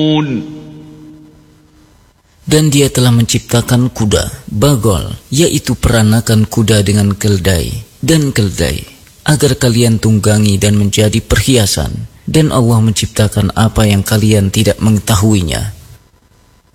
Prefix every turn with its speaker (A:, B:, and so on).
A: Dan dia telah menciptakan kuda, bagol, yaitu peranakan kuda dengan keldai, dan keldai, agar kalian tunggangi dan menjadi perhiasan. Dan Allah menciptakan apa yang kalian tidak mengetahuinya.